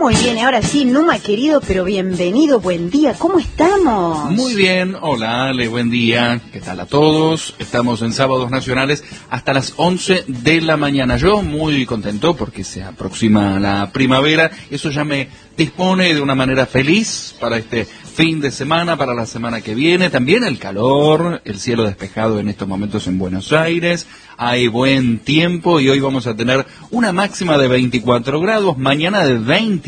Muy bien, ahora sí, Numa querido, pero bienvenido, buen día, ¿cómo estamos? Muy bien, hola Ale, buen día, ¿qué tal a todos? Estamos en Sábados Nacionales hasta las 11 de la mañana. Yo muy contento porque se aproxima la primavera, eso ya me dispone de una manera feliz para este fin de semana, para la semana que viene. También el calor, el cielo despejado en estos momentos en Buenos Aires, hay buen tiempo y hoy vamos a tener una máxima de 24 grados, mañana de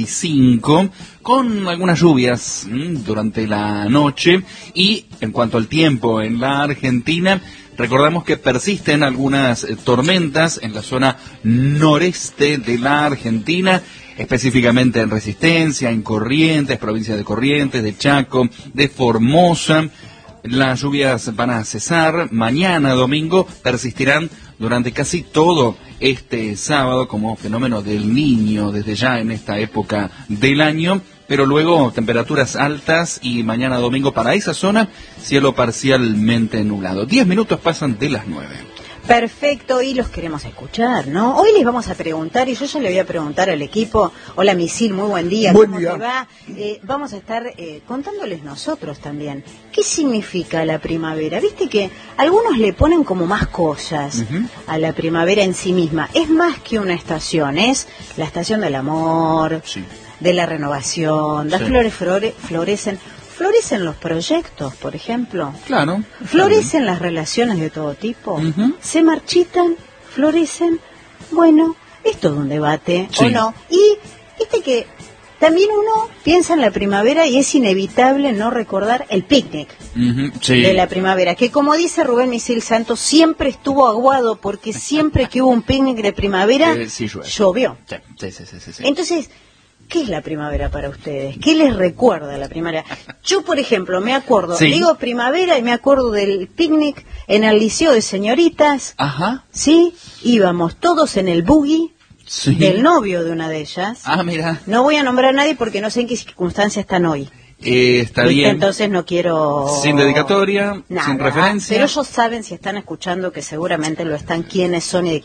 25, con algunas lluvias durante la noche. Y en cuanto al tiempo en la Argentina, recordamos que persisten algunas tormentas en la zona noreste de la Argentina, específicamente en Resistencia, en Corrientes, provincia de Corrientes, de Chaco, de Formosa. Las lluvias van a cesar, mañana domingo persistirán durante casi todo este sábado como fenómeno del Niño desde ya en esta época del año, pero luego temperaturas altas y mañana domingo para esa zona cielo parcialmente nublado. 10 minutos pasan de las 9. Perfecto, y los queremos escuchar, ¿no? Hoy les vamos a preguntar, y yo ya le voy a preguntar al equipo. Hola Misil, muy buen día, ¿cómo te va? Vamos a estar contándoles nosotros también, ¿qué significa la primavera? Viste que algunos le ponen como más cosas a la primavera en sí misma. Es más que una estación, es la estación del amor, de la renovación, las flores florecen. ¿Florecen los proyectos, por ejemplo? Claro. ¿Florecen las relaciones de todo tipo? ¿Se marchitan? ¿Florecen? Bueno, es todo un debate, ¿o no? Y viste que también uno piensa en la primavera y es inevitable no recordar el picnic de la primavera, que como dice Rubén Misil Santos, siempre estuvo aguado porque siempre que hubo un picnic de primavera, llovió. Sí. Entonces, ¿qué es la primavera para ustedes? ¿Qué les recuerda la primavera? Yo, por ejemplo, me acuerdo, digo primavera y me acuerdo del picnic en el Liceo de Señoritas. ¿Sí? Íbamos todos en el buggy del novio de una de ellas. Mira. No voy a nombrar a nadie porque no sé en qué circunstancias están hoy. Está bien. Entonces no quiero... Sin dedicatoria, sin referencia. Pero ellos saben, si están escuchando, que seguramente lo están, quiénes son y de